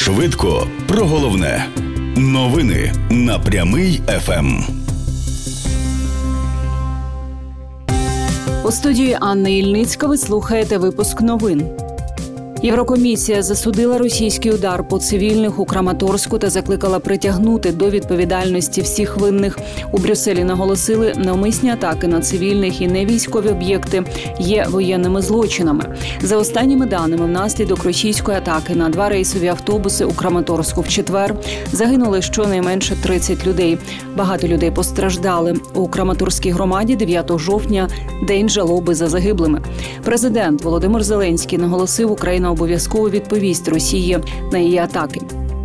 Швидко про головне. Новини на Прямий ФМ. У студії Анна Ільницька ви слухаєте випуск новин. Єврокомісія засудила російський удар по цивільних у Краматорську та закликала притягнути до відповідальності всіх винних. У Брюсселі наголосили, навмисні атаки на цивільних і невійськові об'єкти є воєнними злочинами. За останніми даними, внаслідок російської атаки на 2 рейсові автобуси у Краматорську в четвер загинули щонайменше 30 людей. Багато людей постраждали. У Краматорській громаді 9 жовтня – день жалоби за загиблими. Президент Володимир Зеленський наголосив, Україна обов'язково відповість Росії на її атаки.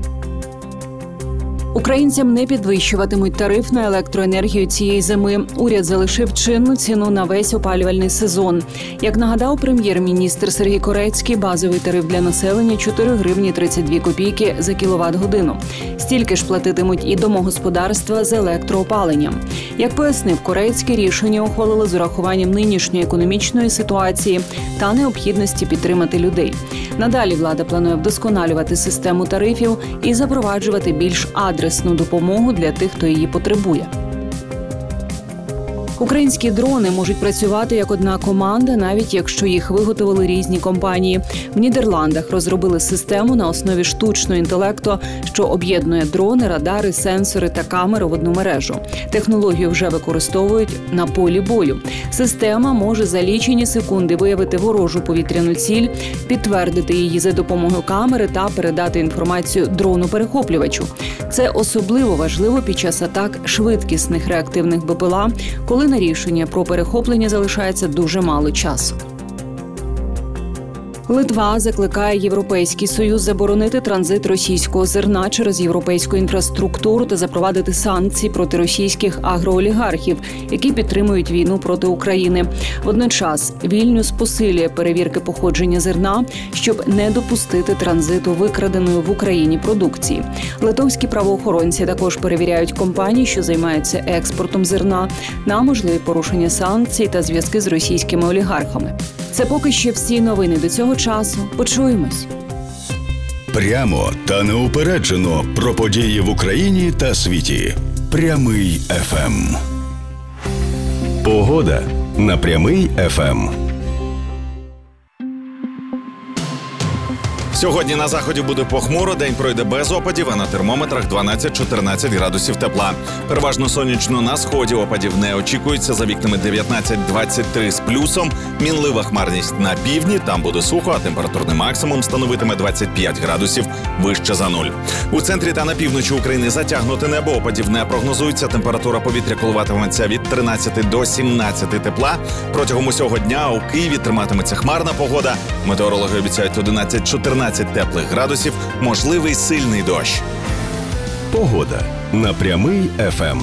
Українцям не підвищуватимуть тариф на електроенергію цієї зими. Уряд залишив чинну ціну на весь опалювальний сезон. Як нагадав прем'єр-міністр Сергій Корецький, базовий тариф для населення – 4 гривні 32 копійки за кіловат-годину. Стільки ж платитимуть і домогосподарства з електроопаленням. Як пояснив Корецький, рішення ухвалили з урахуванням нинішньої економічної ситуації та необхідності підтримати людей. Надалі влада планує вдосконалювати систему тарифів і запроваджувати більш адресну допомогу для тих, хто її потребує. Українські дрони можуть працювати як одна команда, навіть якщо їх виготовили різні компанії. В Нідерландах розробили систему на основі штучного інтелекту, що об'єднує дрони, радари, сенсори та камери в одну мережу. Технологію вже використовують на полі бою. Система може за лічені секунди виявити ворожу повітряну ціль, підтвердити її за допомогою камери та передати інформацію дрону-перехоплювачу. Це особливо важливо під час атак швидкісних реактивних БПЛА, коли на рішення про перехоплення залишається дуже мало часу. Литва закликає Європейський Союз заборонити транзит російського зерна через європейську інфраструктуру та запровадити санкції проти російських агроолігархів, які підтримують війну проти України. Водночас Вільнюс посилює перевірки походження зерна, щоб не допустити транзиту викраденої в Україні продукції. Литовські правоохоронці також перевіряють компанії, що займаються експортом зерна, на можливі порушення санкцій та зв'язки з російськими олігархами. Це поки що всі новини до цього часу. Почуємось. Прямо та неупереджено про події в Україні та світі. Прямий ФМ. Погода на Прямий ФМ. Сьогодні на заході буде похмуро, день пройде без опадів, а на термометрах 12-14 градусів тепла. Переважно сонячно на сході опадів не очікується, за вікнами 19-23 з плюсом. Мінлива хмарність на півдні, там буде сухо, а температурний максимум становитиме 25 градусів вище за нуль. У центрі та на півночі України затягнуте небо, опадів не прогнозується, температура повітря коливатиметься від 13 до 17 тепла. Протягом усього дня у Києві триматиметься хмарна погода. Метеорологи обіцяють 11-14 теплих градусів, можливий сильний дощ. Погода на Прямий ФМ.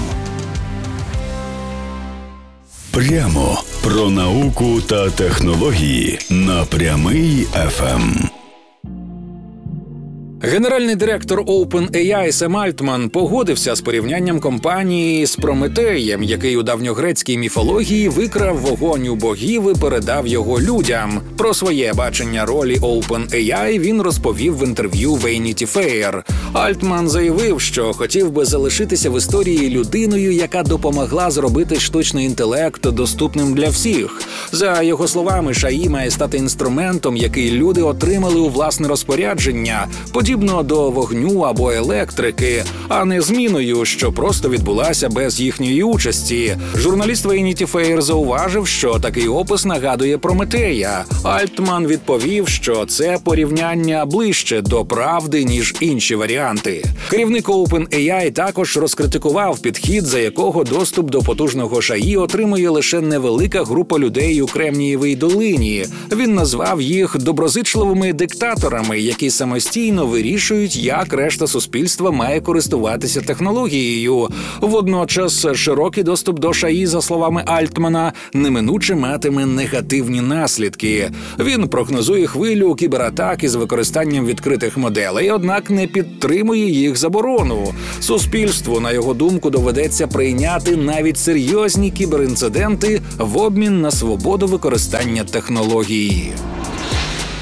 Прямо про науку та технології на Прямий ФМ. Генеральний директор OpenAI Сем Альтман погодився з порівнянням компанії з Прометеєм, який у давньогрецькій міфології викрав вогонь у богів і передав його людям. Про своє бачення ролі OpenAI він розповів в інтерв'ю Vanity Fair. Альтман заявив, що хотів би залишитися в історії людиною, яка допомогла зробити штучний інтелект доступним для всіх. За його словами, ШАІ має стати інструментом, який люди отримали у власне розпорядження, подібно до вогню або електрики, а не зміною, що просто відбулася без їхньої участі. Журналіст Vanity Fair зауважив, що такий опис нагадує Прометея. Альтман відповів, що це порівняння ближче до правди, ніж інші варіанти. Керівник OpenAI також розкритикував підхід, за якого доступ до потужного ШАІ отримує лише невелика група людей у Кремнієвій долині. Він назвав їх доброзичливими диктаторами, які самостійно вирішують, як решта суспільства має користуватися технологією. Водночас широкий доступ до ШАІ, за словами Альтмана, неминуче матиме негативні наслідки. Він прогнозує хвилю кібератак із використанням відкритих моделей, однак не підтримує їх заборону. Суспільству, на його думку, доведеться прийняти навіть серйозні кіберінциденти в обмін на свободу використання технології.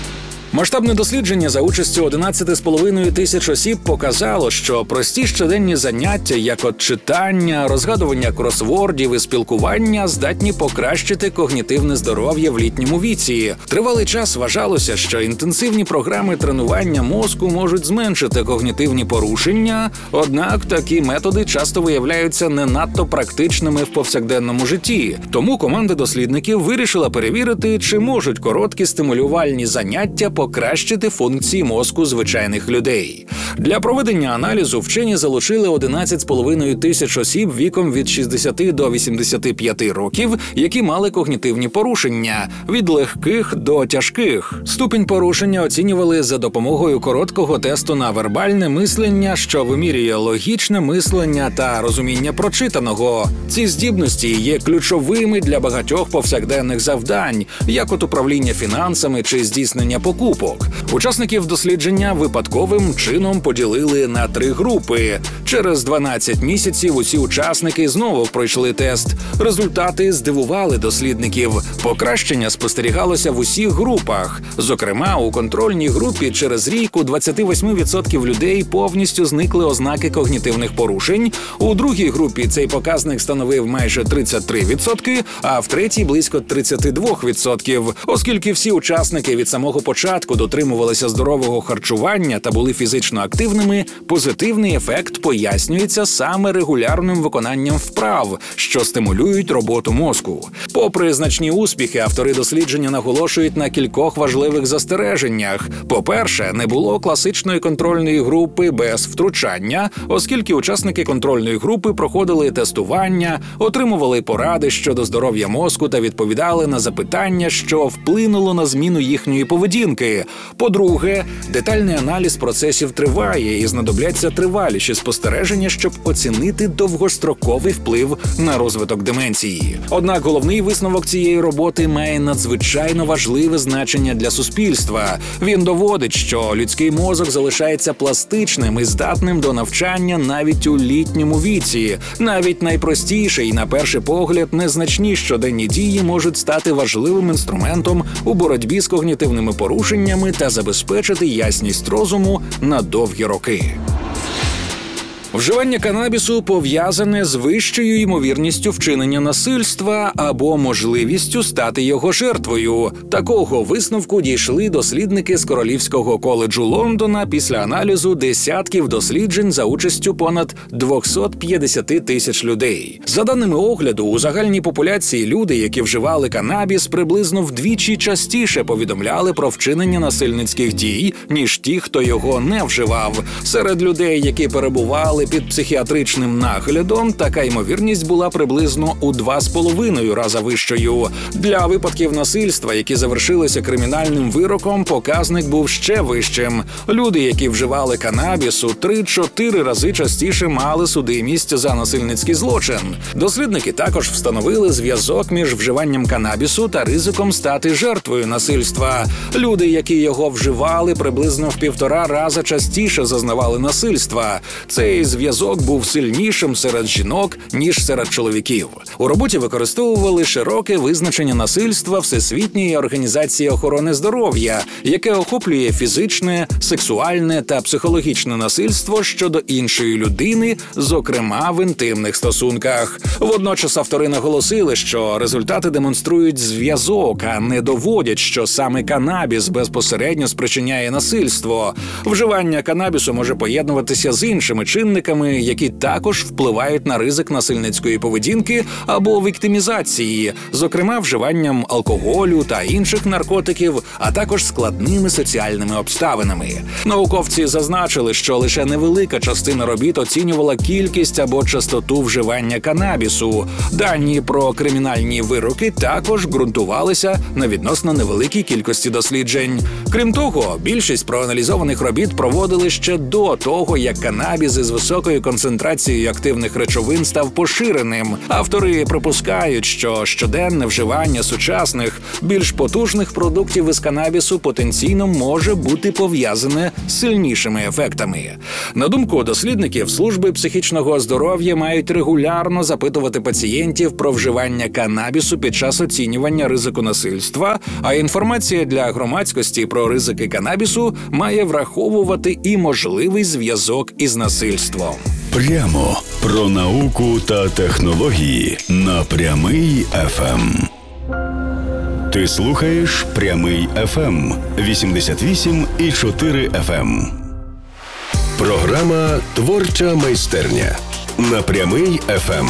Масштабне дослідження за участю 11,5 тисяч осіб показало, що прості щоденні заняття, як от читання, розгадування кросвордів і спілкування, здатні покращити когнітивне здоров'я в літньому віці. Тривалий час вважалося, що інтенсивні програми тренування мозку можуть зменшити когнітивні порушення, однак такі методи часто виявляються не надто практичними в повсякденному житті. Тому команда дослідників вирішила перевірити, чи можуть короткі стимулювальні заняття покращити функції мозку звичайних людей. Для проведення аналізу вчені залучили 11,5 тисяч осіб віком від 60 до 85 років, які мали когнітивні порушення – від легких до тяжких. Ступінь порушення оцінювали за допомогою короткого тесту на вербальне мислення, що вимірює логічне мислення та розуміння прочитаного. Ці здібності є ключовими для багатьох повсякденних завдань, як от управління фінансами чи здійснення покупок. Учасників дослідження випадковим чином поділили на 3 групи. Через 12 місяців усі учасники знову пройшли тест. Результати здивували дослідників. Покращення спостерігалося в усіх групах. Зокрема, у контрольній групі через рік у 28% людей повністю зникли ознаки когнітивних порушень. У другій групі цей показник становив майже 33%, а в третій – близько 32%. Оскільки всі учасники від самого початку дотримувалися здорового харчування та були фізично активними, позитивний ефект пояснюється саме регулярним виконанням вправ, що стимулюють роботу мозку. Попри значні успіхи, автори дослідження наголошують на кількох важливих застереженнях. По-перше, не було класичної контрольної групи без втручання, оскільки учасники контрольної групи проходили тестування, отримували поради щодо здоров'я мозку та відповідали на запитання, що вплинуло на зміну їхньої поведінки. По-друге, детальний аналіз процесів триває і знадобляться триваліші спостереження, щоб оцінити довгостроковий вплив на розвиток деменції. Однак головний висновок цієї роботи має надзвичайно важливе значення для суспільства. Він доводить, що людський мозок залишається пластичним і здатним до навчання навіть у літньому віці. Навіть найпростіші і, на перший погляд, незначні щоденні дії можуть стати важливим інструментом у боротьбі з когнітивними порушеннями та забезпечити ясність розуму на довгі роки. Вживання канабісу пов'язане з вищою ймовірністю вчинення насильства або можливістю стати його жертвою. Такого висновку дійшли дослідники з Королівського коледжу Лондона після аналізу десятків досліджень за участю понад 250 тисяч людей. За даними огляду, у загальній популяції люди, які вживали канабіс, приблизно вдвічі частіше повідомляли про вчинення насильницьких дій, ніж ті, хто його не вживав. Серед людей, які перебували під психіатричним наглядом, така ймовірність була приблизно у 2,5 рази вищою. Для випадків насильства, які завершилися кримінальним вироком, показник був ще вищим. Люди, які вживали канабісу, 3-4 рази частіше мали судимість за насильницький злочин. Дослідники також встановили зв'язок між вживанням канабісу та ризиком стати жертвою насильства. Люди, які його вживали, приблизно в 1,5 рази частіше зазнавали насильства. Цей зв'язок був сильнішим серед жінок, ніж серед чоловіків. У роботі використовували широке визначення насильства Всесвітньої організації охорони здоров'я, яке охоплює фізичне, сексуальне та психологічне насильство щодо іншої людини, зокрема в інтимних стосунках. Водночас автори наголосили, що результати демонструють зв'язок, а не доводять, що саме канабіс безпосередньо спричиняє насильство. Вживання канабісу може поєднуватися з іншими чинниками, які також впливають на ризик насильницької поведінки або віктимізації, зокрема вживанням алкоголю та інших наркотиків, а також складними соціальними обставинами. Науковці зазначили, що лише невелика частина робіт оцінювала кількість або частоту вживання канабісу. Дані про кримінальні вироки також ґрунтувалися на відносно невеликій кількості досліджень. Крім того, більшість проаналізованих робіт проводили ще до того, як канабіс із високою концентрацією активних речовин став поширеним. Автори припускають, що щоденне вживання сучасних, більш потужних продуктів із канабісу потенційно може бути пов'язане з сильнішими ефектами. На думку дослідників, служби психічного здоров'я мають регулярно запитувати пацієнтів про вживання канабісу під час оцінювання ризику насильства, а інформація для громадськості про ризики канабісу має враховувати і можливий зв'язок із насильством. Прямо про науку та технології на Прямий ФМ. Ти слухаєш Прямий ФМ 88,4 FM. Програма «Творча майстерня» на Прямий ФМ.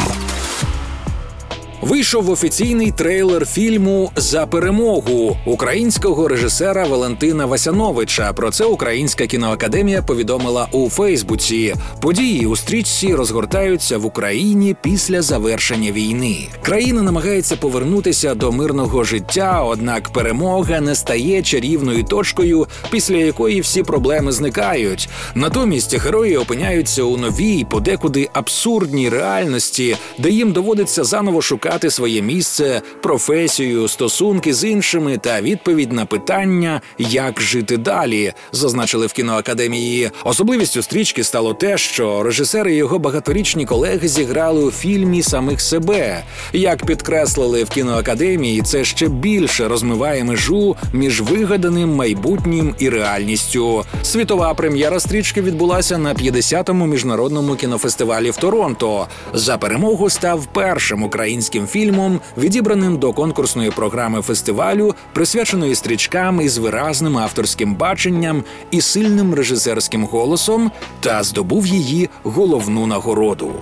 Вийшов офіційний трейлер фільму «За перемогу» українського режисера Валентина Васяновича. Про це Українська кіноакадемія повідомила у Фейсбуці. Події у стрічці розгортаються в Україні після завершення війни. Країна намагається повернутися до мирного життя, однак перемога не стає чарівною точкою, після якої всі проблеми зникають. Натомість герої опиняються у новій, подекуди абсурдній реальності, де їм доводиться заново шукати своє місце, професію, стосунки з іншими та відповідь на питання, як жити далі, зазначили в кіноакадемії. Особливістю стрічки стало те, що режисери і його багаторічні колеги зіграли у фільмі самих себе. Як підкреслили в кіноакадемії, це ще більше розмиває межу між вигаданим майбутнім і реальністю. Світова прем'єра стрічки відбулася на 50-му міжнародному кінофестивалі в Торонто. «За перемогу» став першим українським фільмом, відібраним до конкурсної програми фестивалю, присвяченої стрічкам із виразним авторським баченням і сильним режисерським голосом, та здобув її головну нагороду.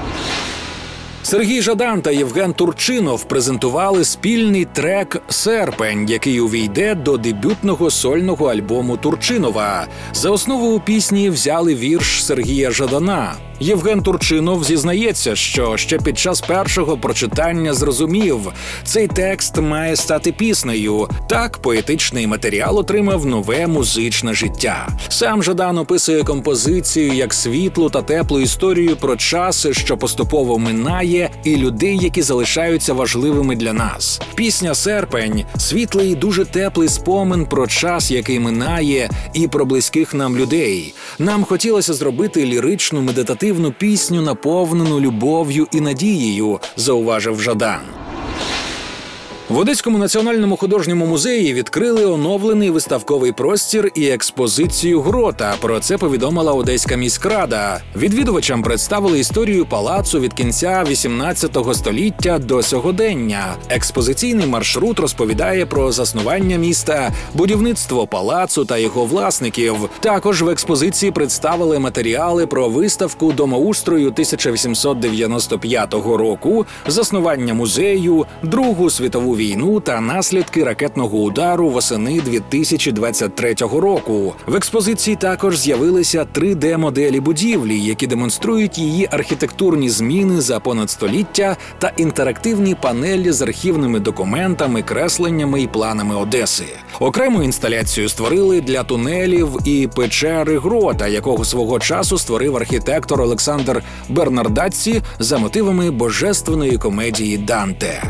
Сергій Жадан та Євген Турчинов презентували спільний трек «Серпень», який увійде до дебютного сольного альбому Турчинова. За основу пісні взяли вірш Сергія Жадана. Євген Турчинов зізнається, що ще під час першого прочитання зрозумів – цей текст має стати піснею. Так поетичний матеріал отримав нове музичне життя. Сам Жадан описує композицію як світлу та теплу історію про час, що поступово минає, і людей, які залишаються важливими для нас. Пісня «Серпень» – світлий і дуже теплий спомин про час, який минає, і про близьких нам людей. Нам хотілося зробити ліричну медитативну пісню, наповнену любов'ю і надією, зауважив Жадан. В Одеському національному художньому музеї відкрили оновлений виставковий простір і експозицію «Грота». Про це повідомила Одеська міськрада. Відвідувачам представили історію палацу від кінця 18 століття до сьогодення. Експозиційний маршрут розповідає про заснування міста, будівництво палацу та його власників. Також в експозиції представили матеріали про виставку домоустрою 1895 року, заснування музею, Другу світову війну та наслідки ракетного удару восени 2023 року. В експозиції також з'явилися 3D-моделі будівлі, які демонструють її архітектурні зміни за понад століття та інтерактивні панелі з архівними документами, кресленнями і планами Одеси. Окрему інсталяцію створили для тунелів і печери Грота, якого свого часу створив архітектор Олександр Бернардацці за мотивами божественної комедії Данте.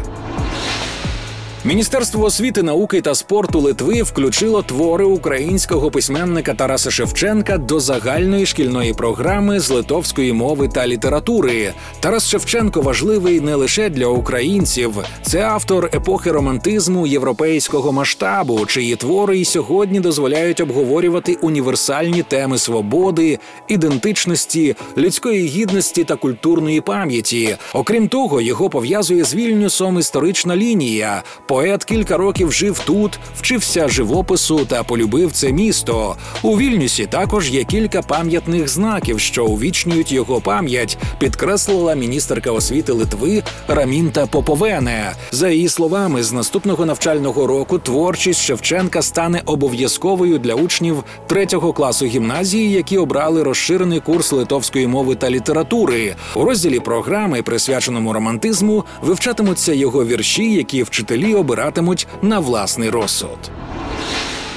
Міністерство освіти, науки та спорту Литви включило твори українського письменника Тараса Шевченка до загальної шкільної програми з литовської мови та літератури. Тарас Шевченко важливий не лише для українців. Це автор епохи романтизму європейського масштабу, чиї твори і сьогодні дозволяють обговорювати універсальні теми свободи, ідентичності, людської гідності та культурної пам'яті. Окрім того, його пов'язує з Вільнюсом історична лінія. Поет кілька років жив тут, вчився живопису та полюбив це місто. У Вільнюсі також є кілька пам'ятних знаків, що увічнюють його пам'ять, підкреслила міністерка освіти Литви Рамінта Поповене. За її словами, з наступного навчального року творчість Шевченка стане обов'язковою для учнів 3-го класу гімназії, які обрали розширений курс литовської мови та літератури. У розділі програми, присвяченому романтизму, вивчатимуться його вірші, які вчителі обиратимуть на власний розсуд.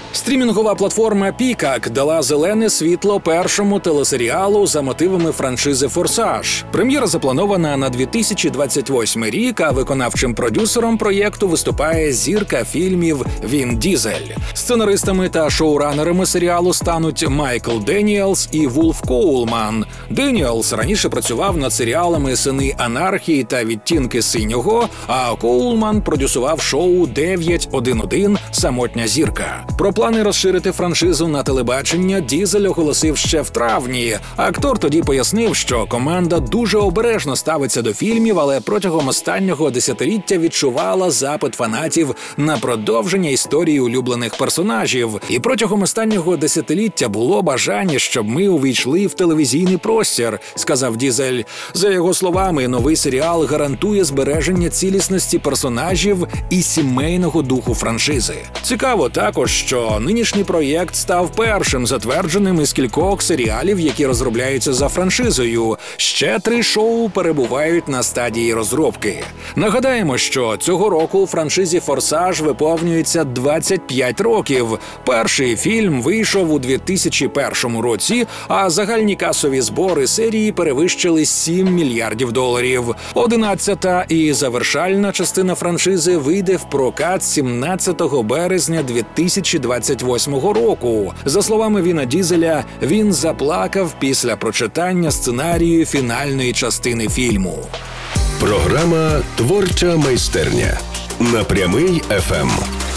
Стрімінгова платформа Peacock дала зелене світло першому телесеріалу за мотивами франшизи «Форсаж». Прем'єра запланована на 2028 рік, а виконавчим продюсером проєкту виступає зірка фільмів Він Дізель. Сценаристами та шоуранерами серіалу стануть Майкл Деніелс і Вулф Коулман. Деніелс раніше працював над серіалами «Сини анархії» та «Відтінки синього», а Коулман продюсував шоу «911. Самотня зірка». Про плани розширити франшизу на телебачення Дізель оголосив ще в травні. Актор тоді пояснив, що команда дуже обережно ставиться до фільмів, але протягом останнього десятиліття відчувала запит фанатів на продовження історії улюблених персонажів. І протягом останнього десятиліття було бажання, щоб ми увійшли в телевізійний простір, сказав Дізель. За його словами, новий серіал гарантує збереження цілісності персонажів і сімейного духу франшизи. Цікаво також, що нинішній проєкт став першим затвердженим із кількох серіалів, які розробляються за франшизою. Ще 3 шоу перебувають на стадії розробки. Нагадаємо, що цього року у франшизі «Форсаж» виповнюється 25 років. Перший фільм вийшов у 2001 році, а загальні касові збори серії перевищили $7 мільярдів. 11-та і завершальна частина франшизи вийде в прокат 17 березня 2028 року. За словами Віна Дізеля, він заплакав після прочитання сценарію фінальної частини фільму. Програма «Творча майстерня» на Прямий ФМ.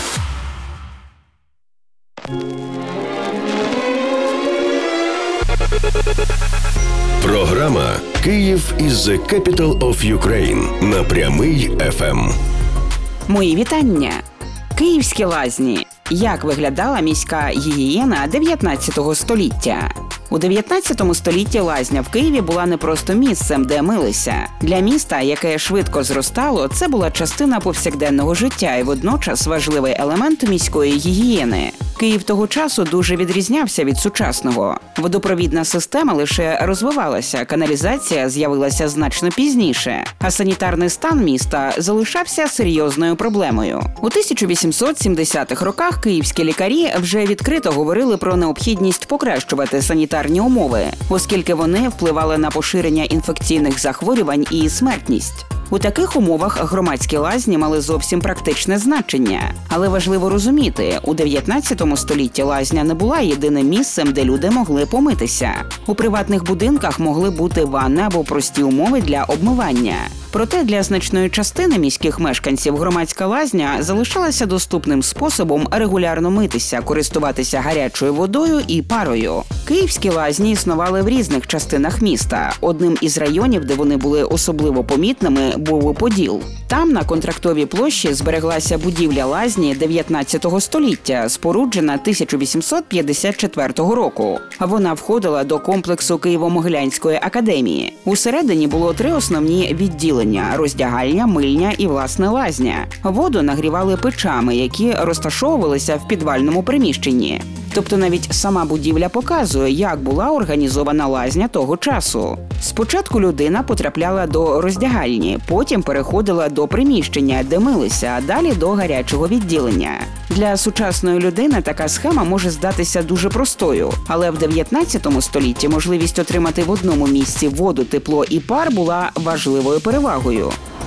Програма «Київ is the capital of Ukraine» на Прямий ФМ. Мої вітання. Київські лазні. Як виглядала міська гігієна 19 століття? У 19 столітті лазня в Києві була не просто місцем, де милися. Для міста, яке швидко зростало, це була частина повсякденного життя і водночас важливий елемент міської гігієни. Київ того часу дуже відрізнявся від сучасного. Водопровідна система лише розвивалася, каналізація з'явилася значно пізніше, а санітарний стан міста залишався серйозною проблемою. У 1870-х роках київські лікарі вже відкрито говорили про необхідність покращувати санітарні умови, оскільки вони впливали на поширення інфекційних захворювань і смертність. У таких умовах громадські лазні мали зовсім практичне значення. Але важливо розуміти, у 19 столітті лазня не була єдиним місцем, де люди могли помитися. У приватних будинках могли бути ванни або прості умови для обмивання. Проте для значної частини міських мешканців громадська лазня залишалася доступним способом регулярно митися, користуватися гарячою водою і парою. Київські лазні існували в різних частинах міста. Одним із районів, де вони були особливо помітними, був Поділ. Там, на Контрактовій площі, збереглася будівля лазні 19 століття, споруджена 1854 року. Вона входила до комплексу Києво-Могилянської академії. Усередині було 3 основні відділення – роздягальня, мильня і, власне, лазня. Воду нагрівали печами, які розташовувалися в підвальному приміщенні. Тобто навіть сама будівля показує, як була організована лазня того часу. Спочатку людина потрапляла до роздягальні, потім переходила до приміщення, де милися, а далі до гарячого відділення. Для сучасної людини така схема може здатися дуже простою, але в 19 столітті можливість отримати в одному місці воду, тепло і пар була важливою перевагою.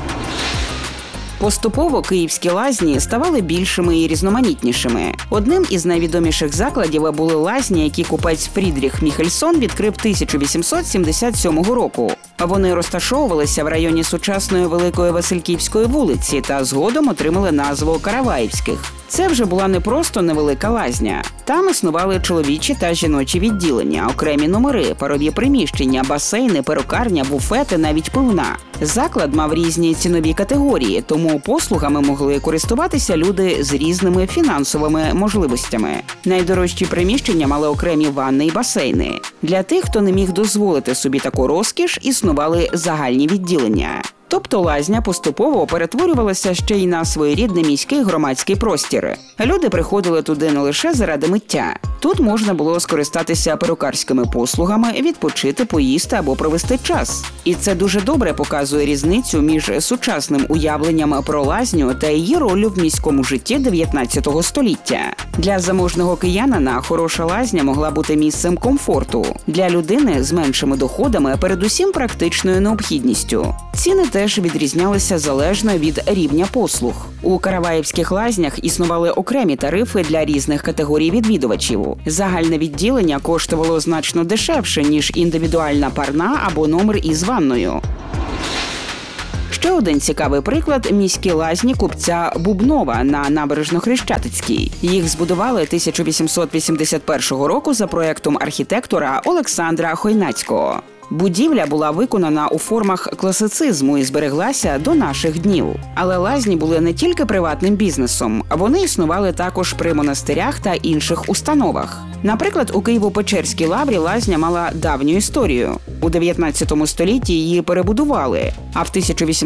Поступово київські лазні ставали більшими і різноманітнішими. Одним із найвідоміших закладів були лазні, які купець Фрідріх Міхельсон відкрив 1877 року. Вони розташовувалися в районі сучасної Великої Васильківської вулиці та згодом отримали назву Караваївських. Це вже була не просто невелика лазня. Там існували чоловічі та жіночі відділення, окремі номери, парові приміщення, басейни, перукарня, буфети, навіть пивна. Заклад мав різні цінові категорії, тому послугами могли користуватися люди з різними фінансовими можливостями. Найдорожчі приміщення мали окремі ванни і басейни. Для тих, хто не міг дозволити собі таку розкіш, існували загальні відділення. Тобто лазня поступово перетворювалася ще й на своєрідний міський громадський простір. Люди приходили туди не лише заради миття. Тут можна було скористатися перукарськими послугами, відпочити, поїсти або провести час. І це дуже добре показує різницю між сучасним уявленням про лазню та її роллю в міському житті 19 століття. Для заможного киянина хороша лазня могла бути місцем комфорту. Для людини з меншими доходами передусім практичною необхідністю. Ціни теж відрізнялися залежно від рівня послуг. У караваївських лазнях існували окремі тарифи для різних категорій відвідувачів. Загальне відділення коштувало значно дешевше, ніж індивідуальна парна або номер із ванною. Ще один цікавий приклад – міські лазні купця Бубнова на Набережно-Хрещатицькій. Їх збудували 1881 року за проектом архітектора Олександра Хойнацького. Будівля була виконана у формах класицизму і збереглася до наших днів. Але лазні були не тільки приватним бізнесом, вони існували також при монастирях та інших установах. Наприклад, у Києво-Печерській лаврі лазня мала давню історію. У 19 столітті її перебудували, а в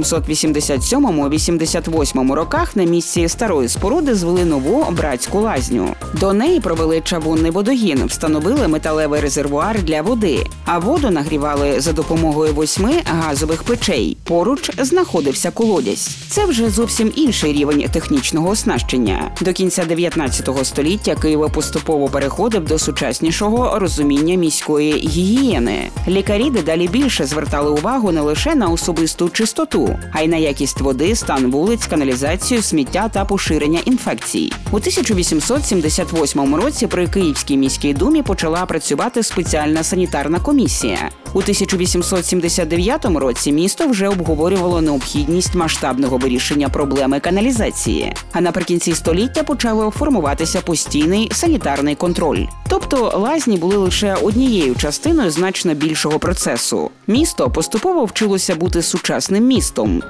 1887-88 роках на місці старої споруди звели нову братську лазню. До неї провели чавунний водогін, встановили металевий резервуар для води, а воду нагрівали за допомогою 8 газових печей. Поруч знаходився колодязь. Це вже зовсім інший рівень технічного оснащення. До кінця 19 століття Київ поступово переходив до сучаснішого розуміння міської гігієни. Лікарі дедалі більше звертали увагу не лише на особисту чистоту, а й на якість води, стан вулиць, каналізацію, сміття та поширення інфекцій. У 1878 році при Київській міській думі почала працювати спеціальна санітарна комісія. У 1879 році місто вже обговорювало необхідність масштабного вирішення проблеми каналізації. А наприкінці століття почав формуватися постійний санітарний контроль. Тобто лазні були лише однією частиною значно більшого процесу. Місто поступово вчилося бути сучасним містом.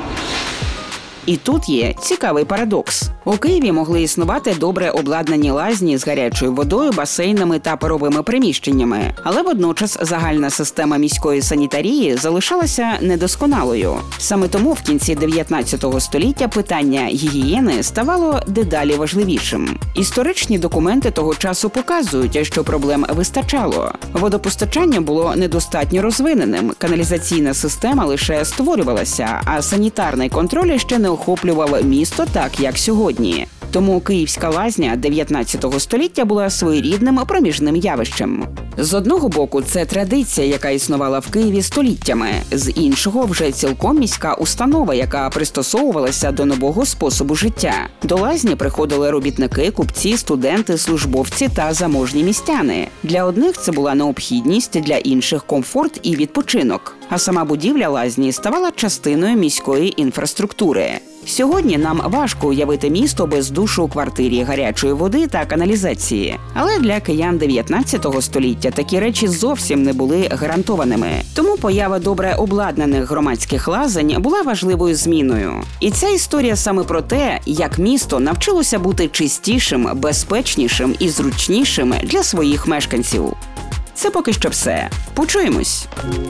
І тут є цікавий парадокс. У Києві могли існувати добре обладнані лазні з гарячою водою, басейнами та паровими приміщеннями. Але водночас загальна система міської санітарії залишалася недосконалою. Саме тому в кінці 19 століття питання гігієни ставало дедалі важливішим. Історичні документи того часу показують, що проблем вистачало. Водопостачання було недостатньо розвиненим, каналізаційна система лише створювалася, а санітарний контроль ще не охоплював місто так, як сьогодні. Тому Київська лазня 19 століття була своєрідним проміжним явищем. З одного боку, це традиція, яка існувала в Києві століттями. З іншого, вже цілком міська установа, яка пристосовувалася до нового способу життя. До лазні приходили робітники, купці, студенти, службовці та заможні містяни. Для одних це була необхідність, для інших – комфорт і відпочинок. А сама будівля лазні ставала частиною міської інфраструктури. Сьогодні нам важко уявити місто без душу у квартирі, гарячої води та каналізації. Але для киян 19 століття такі речі зовсім не були гарантованими. Тому поява добре обладнаних громадських лазень була важливою зміною. І ця історія саме про те, як місто навчилося бути чистішим, безпечнішим і зручнішим для своїх мешканців. Це поки що все. Почуємось!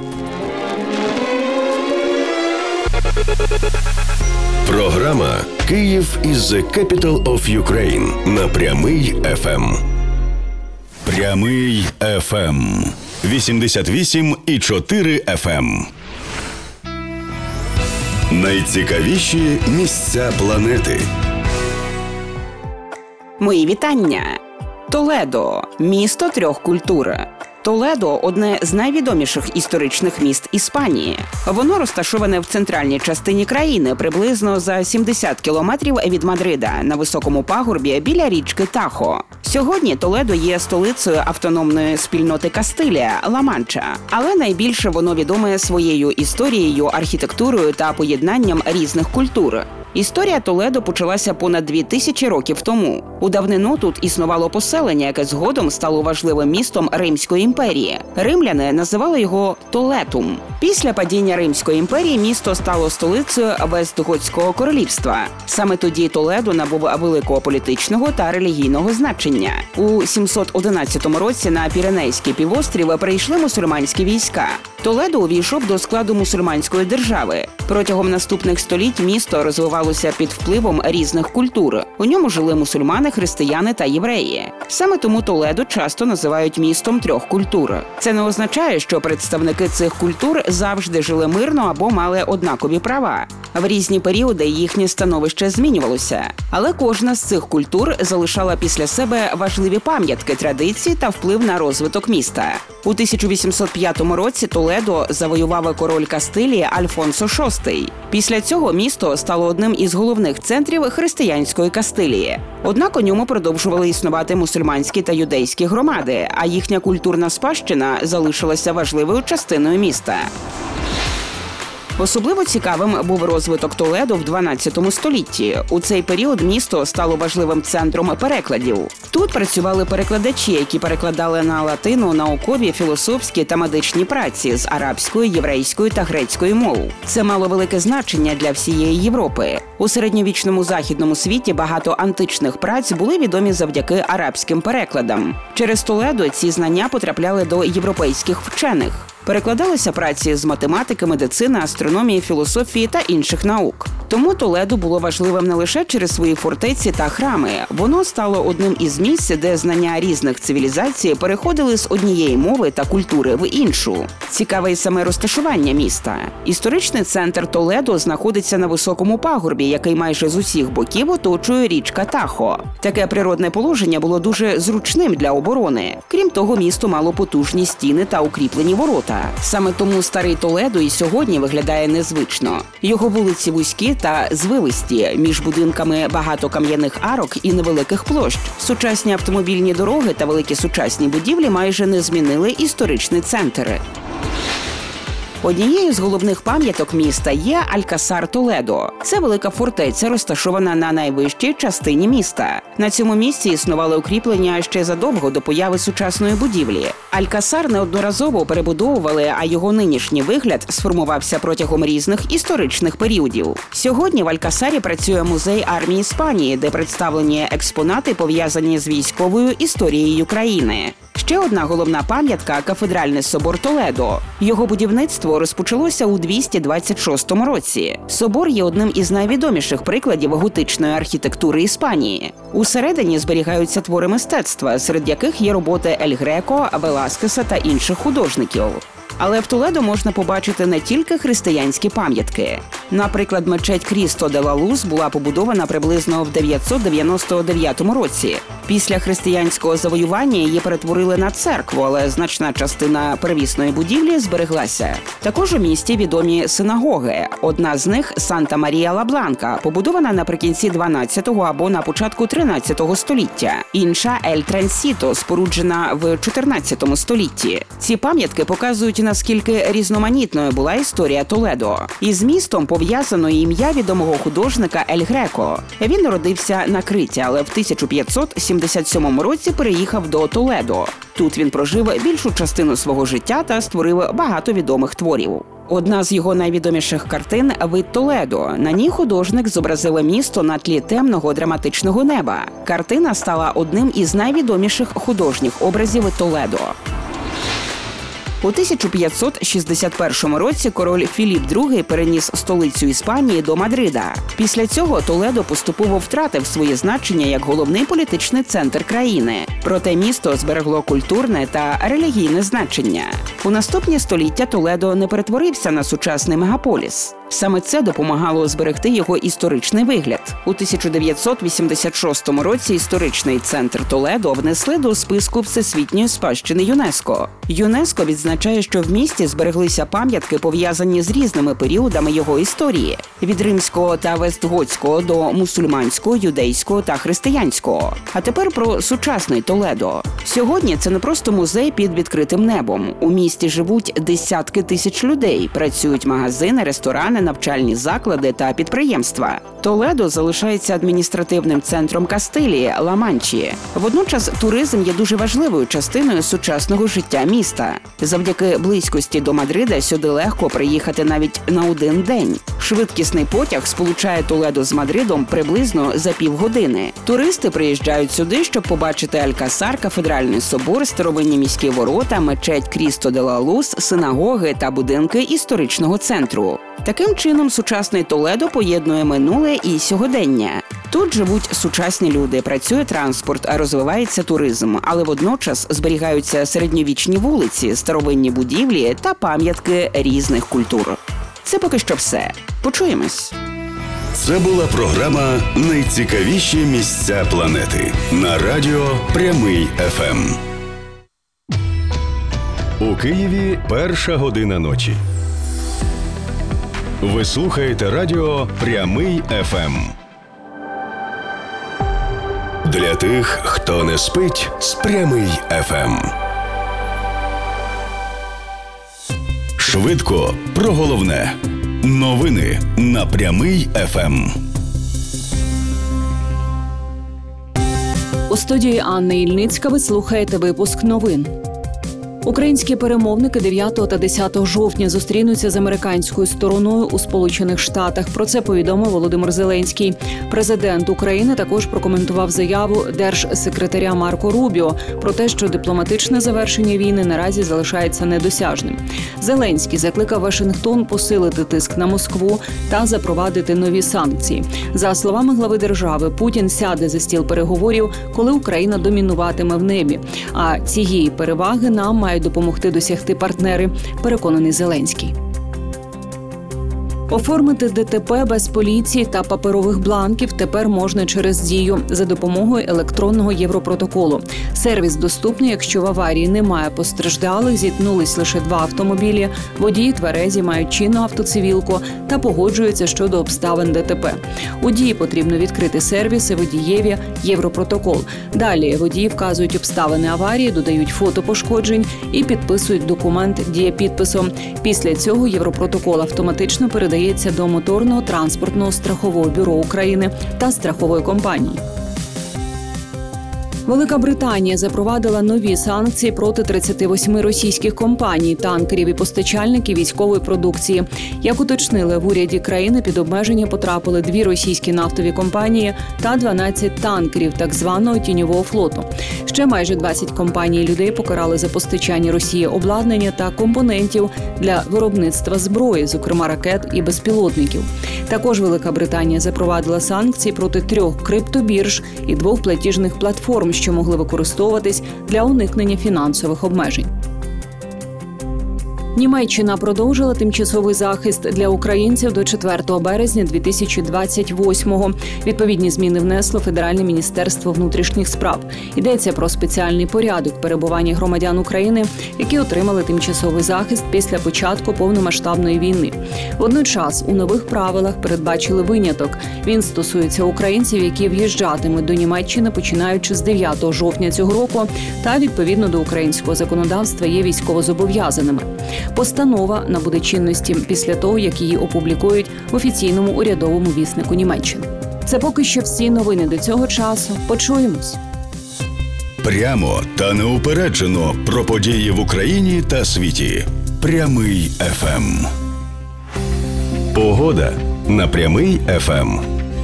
Програма «Київ is the capital of Ukraine» на Прямий ФМ. Прямий ФМ. 88,4 ФМ. Найцікавіші місця планети. Мої вітання! Толедо – місто трьох культур. Толедо – одне з найвідоміших історичних міст Іспанії. Воно розташоване в центральній частині країни, приблизно за 70 кілометрів від Мадрида, на високому пагорбі біля річки Тахо. Сьогодні Толедо є столицею автономної спільноти Кастилія – Ла-Манча. Але найбільше воно відоме своєю історією, архітектурою та поєднанням різних культур. Історія Толедо почалася понад 2000 років тому. У давнину тут існувало поселення, яке згодом стало важливим містом Римської імперії. Римляни називали його Толетум. Після падіння Римської імперії місто стало столицею Вестготського королівства. Саме тоді Толедо набув великого політичного та релігійного значення. У 711 році на Піренейський півострів прийшли мусульманські війська. Толедо увійшов до складу мусульманської держави. Протягом наступних століть місто розвивалося під впливом різних культур. У ньому жили мусульмани, християни та євреї. Саме тому Толедо часто називають містом трьох культур. Це не означає, що представники цих культур завжди жили мирно або мали однакові права. В різні періоди їхнє становище змінювалося. Але кожна з цих культур залишала після себе важливі пам'ятки, традиції та вплив на розвиток міста. У 1805 році Толедо завоював король Кастилії Альфонсо VI. Після цього місто стало одним із головних центрів християнської Кастилії. Однак у ньому продовжували існувати мусульманські та юдейські громади, а їхня культурна спадщина залишилася важливою частиною міста. Особливо цікавим був розвиток Толедо в 12 столітті. У цей період місто стало важливим центром перекладів. Тут працювали перекладачі, які перекладали на латину наукові, філософські та медичні праці з арабської, єврейської та грецької мов. Це мало велике значення для всієї Європи. У середньовічному західному світі багато античних праць були відомі завдяки арабським перекладам. Через Толедо ці знання потрапляли до європейських вчених. Перекладалися праці з математики, медицини, астрономії, філософії та інших наук. Тому Толедо було важливим не лише через свої фортеці та храми. Воно стало одним із місць, де знання різних цивілізацій переходили з однієї мови та культури в іншу. Цікаве й саме розташування міста. Історичний центр Толедо знаходиться на високому пагорбі, який майже з усіх боків оточує річка Тахо. Таке природне положення було дуже зручним для оборони. Крім того, місто мало потужні стіни та укріплені ворота. Саме тому старий Толедо і сьогодні виглядає незвично. Його вулиці вузькі та звивисті, між будинками багато кам'яних арок і невеликих площ. Сучасні автомобільні дороги та великі сучасні будівлі майже не змінили історичний центр. Однією з головних пам'яток міста є Алькасар Толедо. Це велика фортеця, розташована на найвищій частині міста. На цьому місці існували укріплення ще задовго до появи сучасної будівлі. Алькасар неодноразово перебудовували, а його нинішній вигляд сформувався протягом різних історичних періодів. Сьогодні в Алькасарі працює музей армії Іспанії, де представлені експонати, пов'язані з військовою історією країни. Ще одна головна пам'ятка – кафедральний собор Толедо. Його будівництво розпочалося у 226 році. Собор є одним із найвідоміших прикладів готичної архітектури Іспанії. Усередині зберігаються твори мистецтва, серед яких є роботи Ель Греко, Веласкеса та інших художників. Але в Толедо можна побачити не тільки християнські пам'ятки. Наприклад, мечеть Крісто де ла Луз була побудована приблизно в 999 році. Після християнського завоювання її перетворили на церкву, але значна частина первісної будівлі збереглася. Також у місті відомі синагоги. Одна з них – Санта Марія ла Бланка, побудована наприкінці 12-го або на початку 13-го століття. Інша – Ель Трансіто, споруджена в 14 столітті. Ці пам'ятки показують, наскільки різноманітною була історія Толедо. Із містом пов'язано ім'я відомого художника Ель Греко. Він народився на Криті, але в 1577 році переїхав до Толедо. Тут він прожив більшу частину свого життя та створив багато відомих творів. Одна з його найвідоміших картин – «Вид Толедо». На ній художник зобразив місто на тлі темного драматичного неба. Картина стала одним із найвідоміших художніх образів Толедо. У 1561 році король Філіп II переніс столицю Іспанії до Мадрида. Після цього Толедо поступово втратив своє значення як головний політичний центр країни. Проте місто зберегло культурне та релігійне значення. У наступні століття Толедо не перетворився на сучасний мегаполіс. Саме це допомагало зберегти його історичний вигляд. У 1986 році історичний центр Толедо внесли до списку Всесвітньої спадщини ЮНЕСКО. ЮНЕСКО відзначає відзначає, що в місті збереглися пам'ятки, пов'язані з різними періодами його історії – від римського та вестготського до мусульманського, юдейського та християнського. А тепер про сучасний Толедо. Сьогодні це не просто музей під відкритим небом. У місті живуть десятки тисяч людей, працюють магазини, ресторани, навчальні заклади та підприємства. Толедо залишається адміністративним центром Кастилії, Ла-Манчі. Водночас туризм є дуже важливою частиною сучасного життя міста. Завдяки близькості до Мадрида сюди легко приїхати навіть на один день. Швидкісний потяг сполучає Толедо з Мадридом приблизно за півгодини. Туристи приїжджають сюди, щоб побачити Алькасар, кафедральний собор, старовинні міські ворота, мечеть Крісто де ла Лус, синагоги та будинки історичного центру. Таким чином, сучасний Толедо поєднує минуле і сьогодення. Тут живуть сучасні люди, працює транспорт, а розвивається туризм, але водночас зберігаються середньовічні вулиці, старовинні будівлі та пам'ятки різних культур. Це поки що все. Почуємось. Це була програма «Найцікавіші місця планети» на радіо «Прямий ФМ». У Києві 1:00 ночі. Ви слухаєте радіо «Прямий ФМ». Для тих, хто не спить з «Прямий ФМ». Швидко про головне. Новини на «Прямий ФМ». У студії Анна Ільницька ви слухаєте випуск новин. Українські перемовники 9 та 10 жовтня зустрінуться з американською стороною у Сполучених Штатах. Про це повідомив Володимир Зеленський. Президент України також прокоментував заяву держсекретаря Марко Рубіо про те, що дипломатичне завершення війни наразі залишається недосяжним. Зеленський закликав Вашингтон посилити тиск на Москву та запровадити нові санкції. За словами глави держави, Путін сяде за стіл переговорів, коли Україна домінуватиме в небі. А цієї переваги нам мають допомогти досягти партнери, переконаний Зеленський. Оформити ДТП без поліції та паперових бланків тепер можна через Дію за допомогою електронного Європротоколу. Сервіс доступний, якщо в аварії немає постраждалих, зіткнулись лише 2 автомобілі, водії тверезі, мають чинну автоцивілку та погоджуються щодо обставин ДТП. У Дії потрібно відкрити сервіси водієві Європротокол. Далі водії вказують обставини аварії, додають фото пошкоджень і підписують документ дієпідписом. Після цього Європротокол автоматично передається до Моторного транспортного страхового бюро України та страхової компанії. Велика Британія запровадила нові санкції проти 38 російських компаній, танкерів і постачальників військової продукції. Як уточнили в уряді країни, під обмеження потрапили 2 російські нафтові компанії та 12 танкерів так званого тіньового флоту. Ще майже 20 компаній і людей покарали за постачання Росії обладнання та компонентів для виробництва зброї, зокрема ракет і безпілотників. Також Велика Британія запровадила санкції проти 3 криптобірж і 2 платіжних платформ, що могли використовуватись для уникнення фінансових обмежень. Німеччина продовжила тимчасовий захист для українців до 4 березня 2028-го. Відповідні зміни внесло Федеральне міністерство внутрішніх справ. Йдеться про спеціальний порядок перебування громадян України, які отримали тимчасовий захист після початку повномасштабної війни. Водночас у нових правилах передбачили виняток. Він стосується українців, які в'їжджатимуть до Німеччини починаючи з 9 жовтня цього року та відповідно до українського законодавства є військовозобов'язаними. Постанова набуде чинності після того, як її опублікують в офіційному урядовому віснику Німеччини. Це поки що всі новини до цього часу. Почуємось. Прямо та неупереджено про події в Україні та світі. Прямий ФМ. Погода на Прямий ФМ.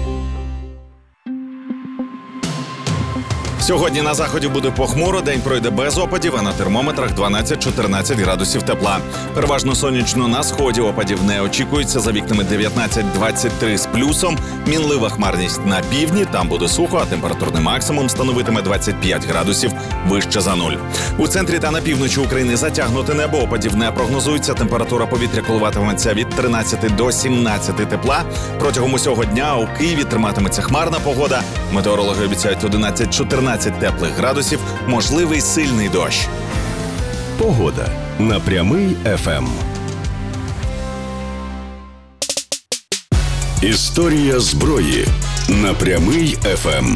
Сьогодні на заході буде похмуро, день пройде без опадів, а на термометрах 12-14 градусів тепла. Переважно сонячно на сході, опадів не очікується, за вікнами 19-23 з плюсом. Мінлива хмарність на півдні, там буде сухо, а температурний максимум становитиме 25 градусів вище за нуль. У центрі та на півночі України затягнуте небо, опадів не прогнозується, температура повітря коливатиметься від 13 до 17 тепла. Протягом усього дня у Києві триматиметься хмарна погода. Метеорологи обіцяють 11-14 теплих градусів, можливий сильний дощ. Погода на Прямий ФМ. Історія зброї на Прямий ФМ.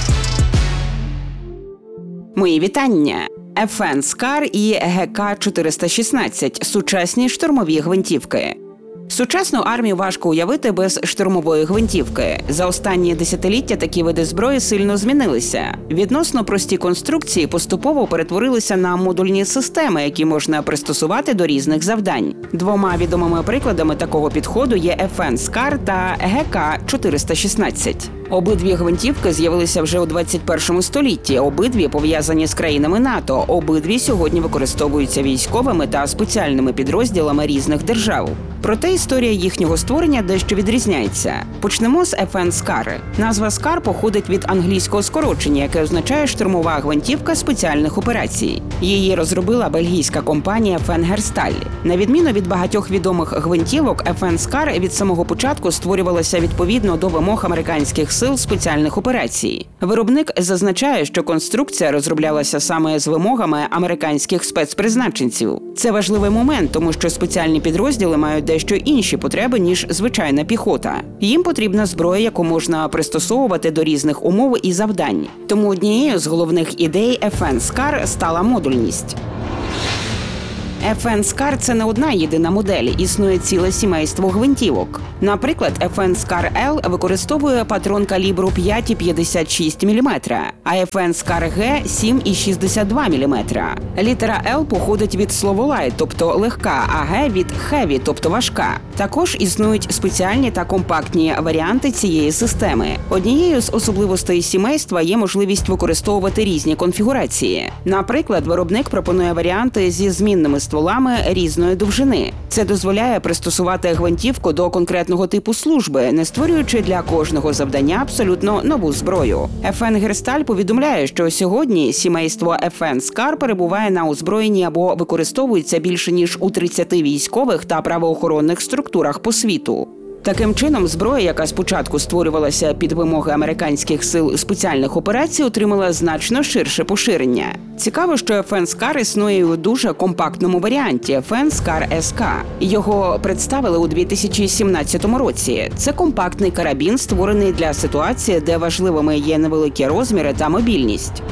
Мої вітання. FN SCAR і ГК-416 – сучасні штурмові гвинтівки. Сучасну армію важко уявити без штурмової гвинтівки. За останні десятиліття такі види зброї сильно змінилися. Відносно прості конструкції поступово перетворилися на модульні системи, які можна пристосувати до різних завдань. Двома відомими прикладами такого підходу є FN SCAR та ГК-416. Обидві гвинтівки з'явилися вже у 21 столітті, обидві пов'язані з країнами НАТО, обидві сьогодні використовуються військовими та спеціальними підрозділами різних держав. Проте історія їхнього створення дещо відрізняється. Почнемо з FN SCAR. Назва SCAR походить від англійського скорочення, яке означає «штурмова гвинтівка спеціальних операцій». Її розробила бельгійська компанія Фенгерсталь. На відміну від багатьох відомих гвинтівок, FN SCAR від самого початку створювалася відповідно до вимог американських сил спеціальних операцій. Виробник зазначає, що конструкція розроблялася саме з вимогами американських спецпризначенців. Це важливий момент, тому що спеціальні підрозділи мають дещо інші потреби, ніж звичайна піхота. Їм потрібна зброя, яку можна пристосовувати до різних умов і завдань. Тому однією з головних ідей FN SCAR стала модульність. FN SCAR – це не одна єдина модель, існує ціле сімейство гвинтівок. Наприклад, FN SCAR L використовує патрон калібру 5,56 мм, а FN SCAR G – 7,62 мм. Літера L походить від слова light, тобто легка, а G – від heavy, тобто важка. Також існують спеціальні та компактні варіанти цієї системи. Однією з особливостей сімейства є можливість використовувати різні конфігурації. Наприклад, виробник пропонує варіанти зі змінними стволами різної довжини. Це дозволяє пристосувати гвинтівку до конкретного типу служби, не створюючи для кожного завдання абсолютно нову зброю. Фенгерсталь повідомляє, що сьогодні сімейство FN SCAR перебуває на озброєнні або використовується більше ніж у 30 військових та правоохоронних структурах по світу. Таким чином, зброя, яка спочатку створювалася під вимоги американських сил спеціальних операцій, отримала значно ширше поширення. Цікаво, що FN SCAR існує у дуже компактному варіанті – FN SCAR SK. Його представили у 2017 році. Це компактний карабін, створений для ситуації, де важливими є невеликі розміри та мобільність.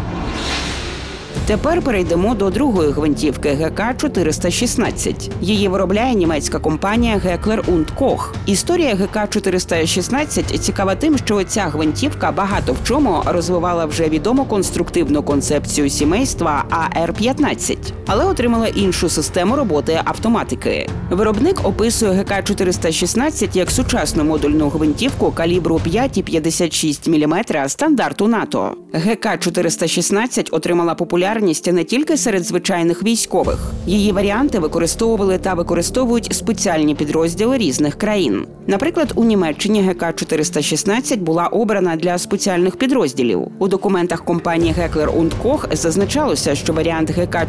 Тепер перейдемо до другої гвинтівки ГК-416. Її виробляє німецька компанія Heckler & Koch. Історія ГК-416 цікава тим, що ця гвинтівка багато в чому розвивала вже відому конструктивну концепцію сімейства АР-15, але отримала іншу систему роботи автоматики. Виробник описує ГК-416 як сучасну модульну гвинтівку калібру 5,56 мм стандарту НАТО. ГК-416 отримала популярність не тільки серед звичайних військових. Її варіанти використовували та використовують спеціальні підрозділи різних країн. Наприклад, у Німеччині ГК-416 була обрана для спеціальних підрозділів. У документах компанії Heckler & Koch зазначалося, що варіант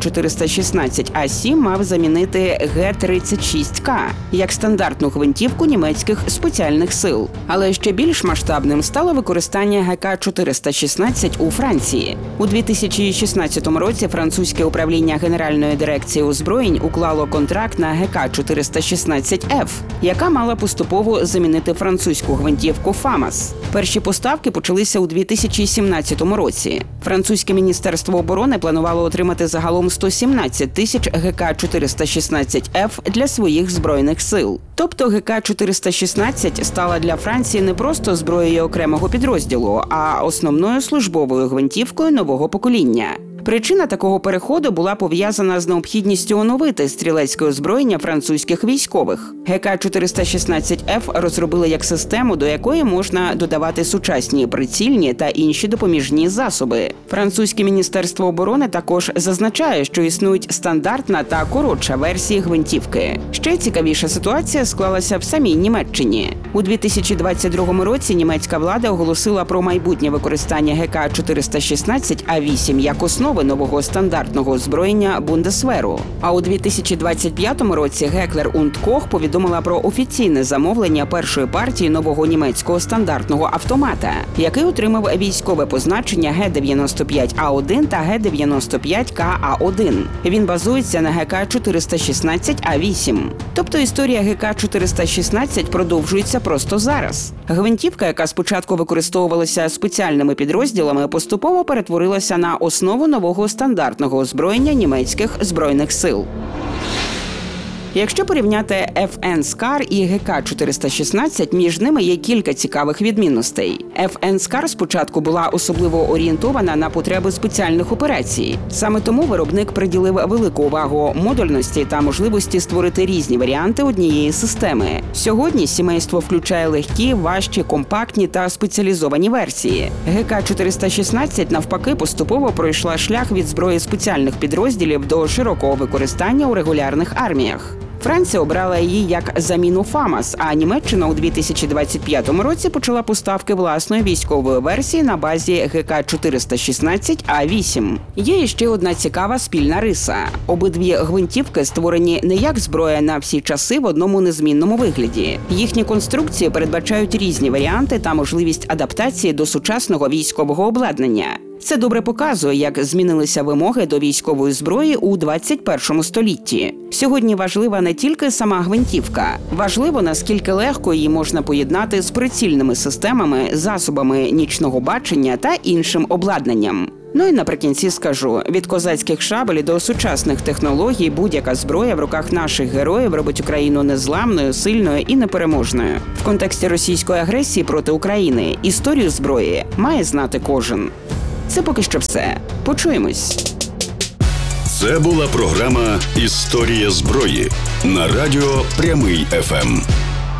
ГК-416А7 мав замінити Г-36К як стандартну гвинтівку німецьких спеціальних сил. Але ще більш масштабним стало використання ГК-416 у Франції. У 2016 році французьке управління Генеральної дирекції озброєнь уклало контракт на ГК-416F, яка мала поступово замінити французьку гвинтівку ФАМАС. Перші поставки почалися у 2017 році. Французьке міністерство оборони планувало отримати загалом 117 тисяч ГК-416F для своїх збройних сил. Тобто ГК-416 стала для Франції не просто зброєю окремого підрозділу, а основною службовою гвинтівкою нового покоління. Причина такого переходу була пов'язана з необхідністю оновити стрілецьке озброєння французьких військових. ГК-416F розробили як систему, до якої можна додавати сучасні прицільні та інші допоміжні засоби. Французьке міністерство оборони також зазначає, що існують стандартна та коротша версії гвинтівки. Ще цікавіша ситуація склалася в самій Німеччині. У 2022 році німецька влада оголосила про майбутнє використання ГК-416А8 як основу основи нового стандартного озброєння Бундесверу. А у 2025 році Геклер und Koch повідомила про офіційне замовлення першої партії нового німецького стандартного автомата, який отримав військове позначення Г-95А1 та Г-95КА1. Він базується на ГК-416А8. Тобто історія ГК-416 продовжується просто зараз. Гвинтівка, яка спочатку використовувалася спеціальними підрозділами, поступово перетворилася на основу нового стандартного озброєння німецьких збройних сил. Якщо порівняти FN SCAR і ГК-416, між ними є кілька цікавих відмінностей. FN SCAR спочатку була особливо орієнтована на потреби спеціальних операцій. Саме тому виробник приділив велику увагу модульності та можливості створити різні варіанти однієї системи. Сьогодні сімейство включає легкі, важчі, компактні та спеціалізовані версії. ГК-416, навпаки, поступово пройшла шлях від зброї спеціальних підрозділів до широкого використання у регулярних арміях. Франція обрала її як заміну ФАМАС, а Німеччина у 2025 році почала поставки власної військової версії на базі ГК-416А8. Є ще одна цікава спільна риса. Обидві гвинтівки створені не як зброя на всі часи в одному незмінному вигляді. Їхні конструкції передбачають різні варіанти та можливість адаптації до сучасного військового обладнання. Це добре показує, як змінилися вимоги до військової зброї у 21 столітті. Сьогодні важлива не тільки сама гвинтівка. Важливо, наскільки легко її можна поєднати з прицільними системами, засобами нічного бачення та іншим обладнанням. Ну і наприкінці скажу, від козацьких шабель до сучасних технологій будь-яка зброя в руках наших героїв робить Україну незламною, сильною і непереможною. В контексті російської агресії проти України історію зброї має знати кожен. Це поки що все. Почуємось. Це була програма «Історія зброї» на радіо Прямий ФМ.